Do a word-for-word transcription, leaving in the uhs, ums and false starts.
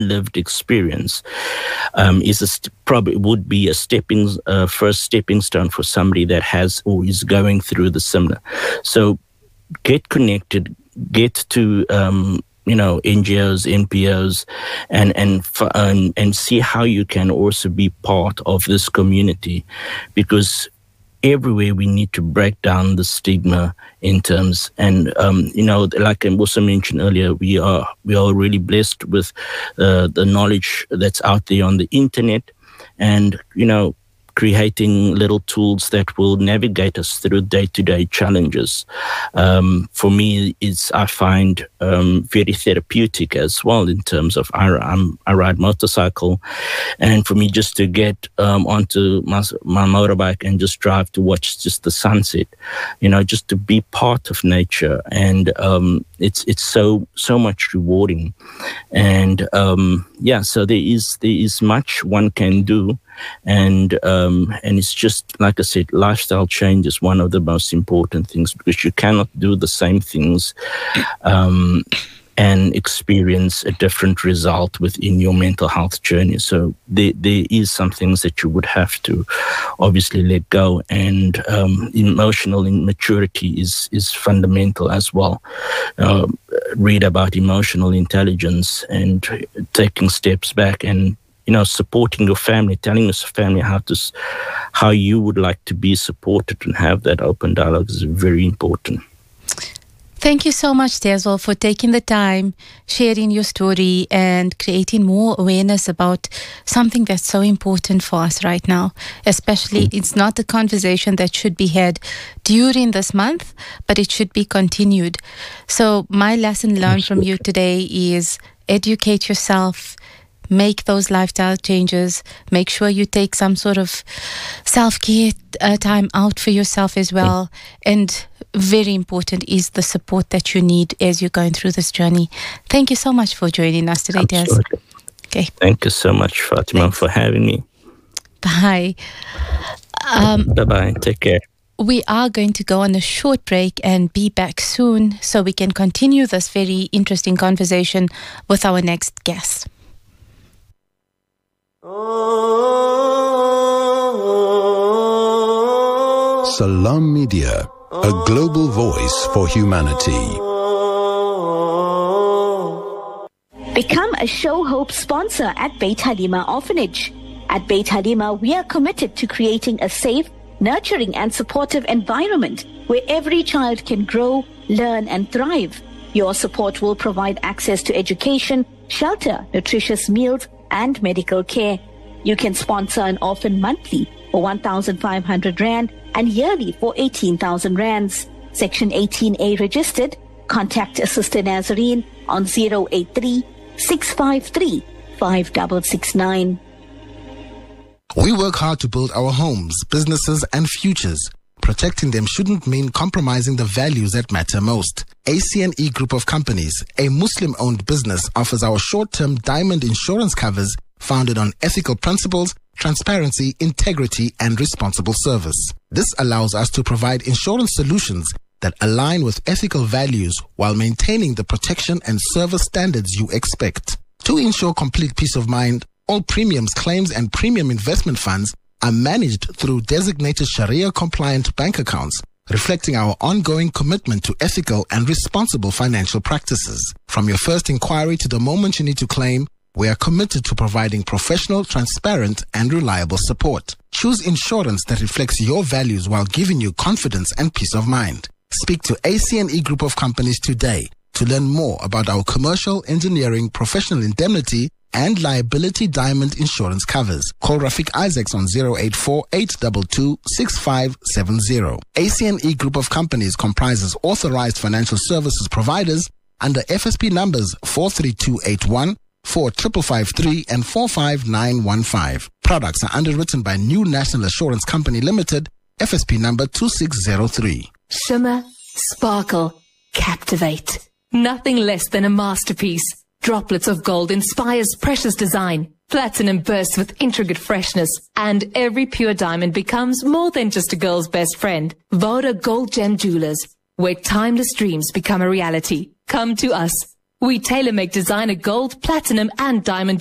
lived experience um, is a st- probably would be a stepping uh, first stepping stone for somebody that has or is going through the similar. So get connected, get to um, you know N G Os, N P Os, and and and and see how you can also be part of this community, because everywhere we need to break down the stigma in terms, and um, you know, like I also mentioned earlier, we are we are really blessed with uh, the knowledge that's out there on the internet, and you know, creating little tools that will navigate us through day-to-day challenges. Um, for me, it's I find um, very therapeutic as well in terms of I, I'm, I ride motorcycle, and for me just to get um, onto my, my motorbike and just drive to watch just the sunset, you know, just to be part of nature, and um, it's it's so so much rewarding, and um, yeah, so there is there is much one can do. And um, and it's just, like I said, lifestyle change is one of the most important things, because you cannot do the same things um, and experience a different result within your mental health journey. So there, there is some things that you would have to obviously let go, and um, emotional maturity is, is fundamental as well. Uh, read about emotional intelligence and taking steps back, and you know, supporting your family, telling your family how to, how you would like to be supported, and have that open dialogue is very important. Thank you so much, Tezwell, for taking the time, sharing your story, and creating more awareness about something that's so important for us right now. Especially, mm-hmm. It's not a conversation that should be had during this month, but it should be continued. So my lesson learned from you today is educate yourself, make those lifestyle changes, make sure you take some sort of self-care uh, time out for yourself as well. And very important is the support that you need as you're going through this journey. Thank you so much for joining us today, Des. Okay. Thank you so much, Fatima, Thanks. for having me. Bye. Um, Bye-bye. Take care. We are going to go on a short break and be back soon so we can continue this very interesting conversation with our next guest. Salam Media, a global voice for humanity. Become a Show Hope sponsor at Beit Halima Orphanage. At Beit Halima, we are committed to creating a safe, nurturing and supportive environment where every child can grow, learn and thrive. Your support will provide access to education, shelter, nutritious meals and medical care. You can sponsor an orphan monthly for one thousand five hundred rand and yearly for eighteen thousand rands. Section eighteen A registered. Contact Sister Nazarene on zero eight three, six five three, five six six nine. We work hard to build our homes, businesses and futures. Protecting them shouldn't mean compromising the values that matter most. A C N E Group of Companies, a Muslim-owned business, offers our short-term diamond insurance covers founded on ethical principles, transparency, integrity, and responsible service. This allows us to provide insurance solutions that align with ethical values while maintaining the protection and service standards you expect. To ensure complete peace of mind, all premiums, claims, and premium investment funds are managed through designated Sharia-compliant bank accounts, reflecting our ongoing commitment to ethical and responsible financial practices. From your first inquiry to the moment you need to claim, we are committed to providing professional, transparent, and reliable support. Choose insurance that reflects your values while giving you confidence and peace of mind. Speak to A C N E Group of Companies today to learn more about our commercial, engineering, professional indemnity, and liability diamond insurance covers. Call Rafiq Isaacs on zero eight four, eight two two, six five seven zero. A C N E Group of Companies comprises authorized financial services providers under F S P numbers four three two eight one, four five five three, and four five nine one five. Products are underwritten by New National Assurance Company Limited, F S P number two six zero three. Shimmer, sparkle, captivate. Nothing less than a masterpiece. Droplets of gold inspires precious design. Platinum bursts with intricate freshness. And every pure diamond becomes more than just a girl's best friend. Voda Gold Gem Jewelers, where timeless dreams become a reality. Come to us. We tailor-make designer gold, platinum and diamond